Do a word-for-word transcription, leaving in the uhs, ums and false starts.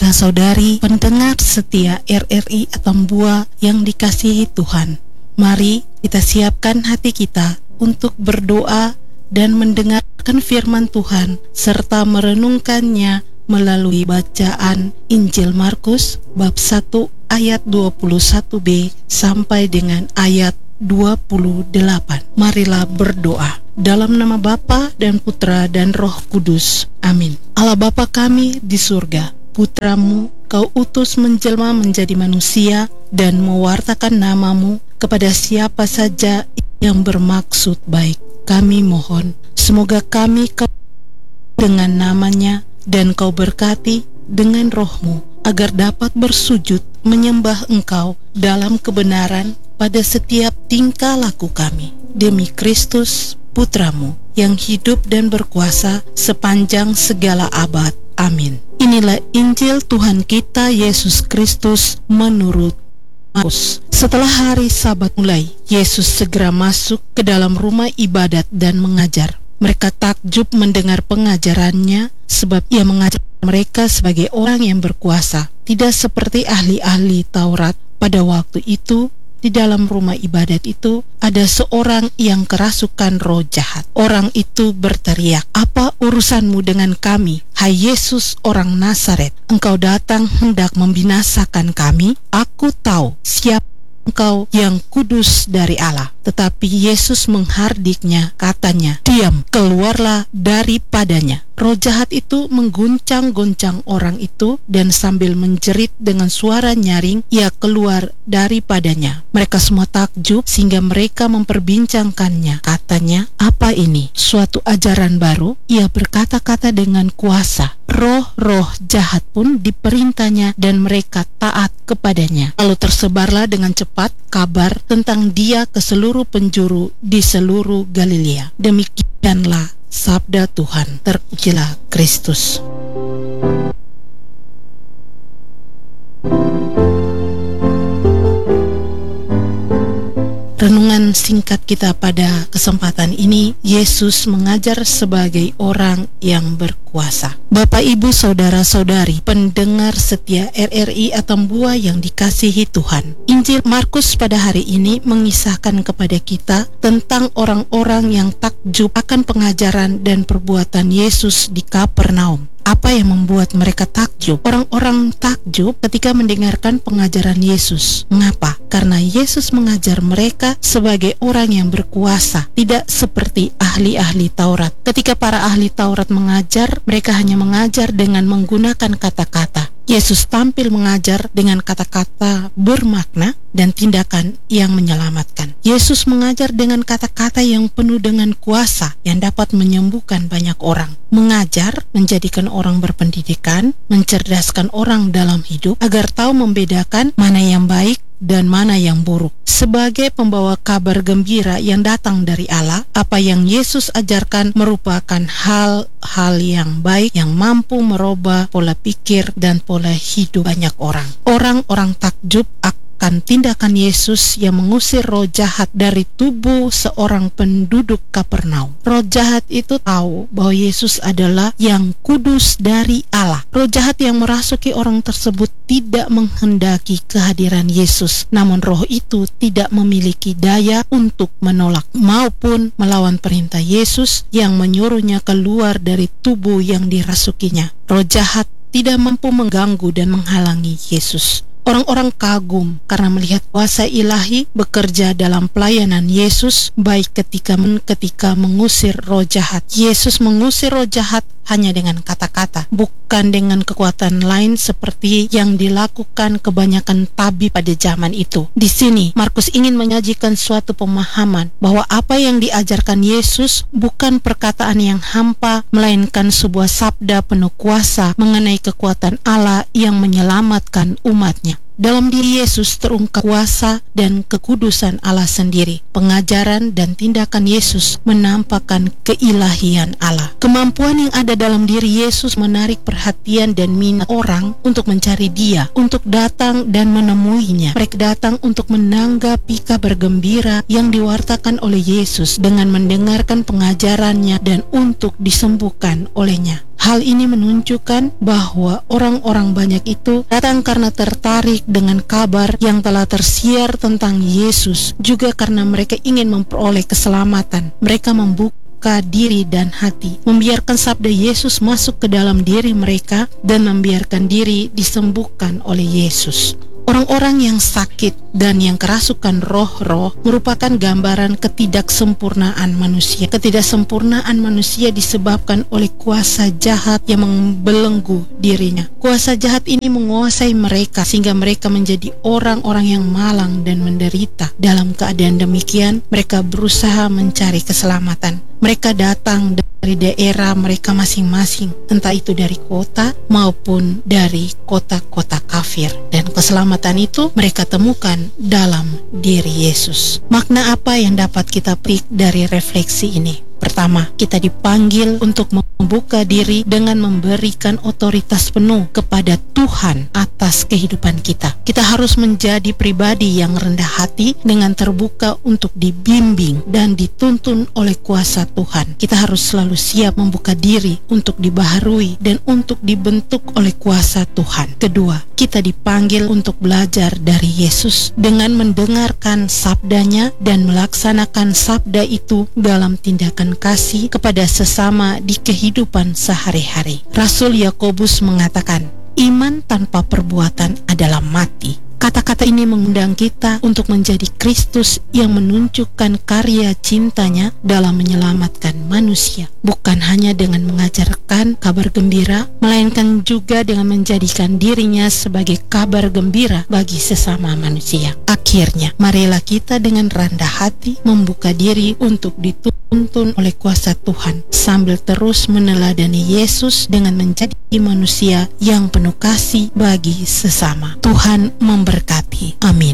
saudara-saudari pendengar setia R R I Atambua yang dikasihi Tuhan. Mari kita siapkan hati kita untuk berdoa dan mendengarkan firman Tuhan serta merenungkannya melalui bacaan Injil Markus bab satu ayat dua puluh satu b sampai dengan ayat dua puluh delapan. Marilah berdoa. Dalam nama Bapa dan Putra dan Roh Kudus. Amin. Allah Bapa kami di surga, Putramu Kau utus menjelma menjadi manusia dan mewartakan namamu kepada siapa saja yang bermaksud baik. Kami mohon, semoga kami Kau dengan namanya dan Kau berkati dengan rohmu, agar dapat bersujud menyembah Engkau dalam kebenaran pada setiap tingkah laku kami. Demi Kristus, Putramu yang hidup dan berkuasa sepanjang segala abad. Amin. Inilah Injil Tuhan kita Yesus Kristus menurut Markus. Setelah hari Sabat mulai, Yesus segera masuk ke dalam rumah ibadat dan mengajar. Mereka takjub mendengar pengajarannya, sebab ia mengajar mereka sebagai orang yang berkuasa, tidak seperti ahli-ahli Taurat. Pada waktu itu, di dalam rumah ibadat itu ada seorang yang kerasukan roh jahat. Orang itu berteriak, "Apa urusanmu dengan kami, hai Yesus orang Nazaret? Engkau datang hendak membinasakan kami? Aku tahu siapa Engkau yang kudus dari Allah." Tetapi Yesus menghardiknya, katanya, "Diam, keluarlah daripadanya." Roh jahat itu mengguncang-guncang orang itu, dan sambil menjerit dengan suara nyaring, ia keluar daripadanya. Mereka semua takjub sehingga mereka memperbincangkannya. Katanya, "Apa ini? Suatu ajaran baru?" Ia berkata-kata dengan kuasa. Roh-roh jahat pun diperintahnya dan mereka taat kepadanya. Lalu tersebarlah dengan cepat kabar tentang dia ke seluruh penjuru di seluruh Galilea. Demikianlah sabda Tuhan. Terpujilah Kristus. Renungan singkat kita pada kesempatan ini, Yesus mengajar sebagai orang yang berkuasa. Bapak, Ibu, Saudara-saudari pendengar setia R R I Atambua yang dikasihi Tuhan, Injil Markus pada hari ini mengisahkan kepada kita tentang orang-orang yang takjub akan pengajaran dan perbuatan Yesus di Kapernaum. Apa yang membuat mereka takjub? Orang-orang takjub ketika mendengarkan pengajaran Yesus. Mengapa? Karena Yesus mengajar mereka sebagai orang yang berkuasa, tidak seperti ahli-ahli Taurat. Ketika para ahli Taurat mengajar, mereka hanya mengajar dengan menggunakan kata-kata. Yesus tampil mengajar dengan kata-kata bermakna dan tindakan yang menyelamatkan. Yesus mengajar dengan kata-kata yang penuh dengan kuasa yang dapat menyembuhkan banyak orang. Mengajar menjadikan orang berpendidikan, mencerdaskan orang dalam hidup agar tahu membedakan mana yang baik dan mana yang buruk. Sebagai pembawa kabar gembira yang datang dari Allah, apa yang Yesus ajarkan merupakan hal-hal yang baik yang mampu merubah pola pikir dan pola hidup banyak orang. Orang-orang takjub akan tindakan Yesus yang mengusir roh jahat dari tubuh seorang penduduk Kapernaum. Roh jahat itu tahu bahwa Yesus adalah yang kudus dari Allah. Roh jahat yang merasuki orang tersebut tidak menghendaki kehadiran Yesus, namun roh itu tidak memiliki daya untuk menolak maupun melawan perintah Yesus yang menyuruhnya keluar dari tubuh yang dirasukinya. Roh jahat tidak mampu mengganggu dan menghalangi Yesus. Orang-orang kagum karena melihat kuasa ilahi bekerja dalam pelayanan Yesus, baik ketika men ketika mengusir roh jahat. Yesus mengusir roh jahat hanya dengan kata-kata, bukan dengan kekuatan lain seperti yang dilakukan kebanyakan tabib pada zaman itu. Di sini Markus ingin menyajikan suatu pemahaman bahwa apa yang diajarkan Yesus bukan perkataan yang hampa, melainkan sebuah sabda penuh kuasa mengenai kekuatan Allah yang menyelamatkan umatnya. Dalam diri Yesus terungkap kuasa dan kekudusan Allah sendiri. Pengajaran dan tindakan Yesus menampakkan keilahian Allah. Kemampuan yang ada dalam diri Yesus menarik perhatian dan minat orang untuk mencari Dia, untuk datang dan menemuinya. Mereka datang untuk menanggapi kabar gembira yang diwartakan oleh Yesus dengan mendengarkan pengajarannya dan untuk disembuhkan olehnya. Hal ini menunjukkan bahwa orang-orang banyak itu datang karena tertarik dengan kabar yang telah tersiar tentang Yesus, juga karena mereka ingin memperoleh keselamatan. Mereka membuka diri dan hati, membiarkan sabda Yesus masuk ke dalam diri mereka dan membiarkan diri disembuhkan oleh Yesus. Orang-orang yang sakit dan yang kerasukan roh-roh merupakan gambaran ketidaksempurnaan manusia. Ketidaksempurnaan manusia disebabkan oleh kuasa jahat yang membelenggu dirinya. Kuasa jahat ini menguasai mereka sehingga mereka menjadi orang-orang yang malang dan menderita. Dalam keadaan demikian, mereka berusaha mencari keselamatan. Mereka datang dari daerah mereka masing-masing, entah itu dari kota maupun dari kota-kota kafir. Dan keselamatan itu mereka temukan dalam diri Yesus. Makna apa yang dapat kita petik dari refleksi ini? Pertama, kita dipanggil untuk membuka diri dengan memberikan otoritas penuh kepada Tuhan atas kehidupan kita. Kita harus menjadi pribadi yang rendah hati dengan terbuka untuk dibimbing dan dituntun oleh kuasa Tuhan. Kita harus selalu siap membuka diri untuk dibaharui dan untuk dibentuk oleh kuasa Tuhan. Kedua, kita dipanggil untuk belajar dari Yesus dengan mendengarkan sabdanya dan melaksanakan sabda itu dalam tindakan kasih kepada sesama di kehidupan sehari-hari. Rasul Yakobus mengatakan, iman tanpa perbuatan adalah mati. Kata-kata ini mengundang kita untuk menjadi Kristus yang menunjukkan karya cintanya dalam menyelamatkan manusia. Bukan hanya dengan mengajarkan kabar gembira, melainkan juga dengan menjadikan dirinya sebagai kabar gembira bagi sesama manusia. Akhirnya, marilah kita dengan rendah hati membuka diri untuk dituntun oleh kuasa Tuhan, sambil terus meneladani Yesus dengan menjadi manusia yang penuh kasih bagi sesama. Tuhan memberkati. Amin.